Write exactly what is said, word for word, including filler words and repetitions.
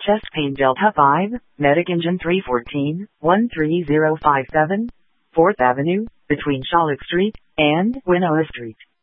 Chest pain Delta five, Medic Engine three fourteen, one three zero five seven, fourth Avenue, between Shollick Street and Winona Street.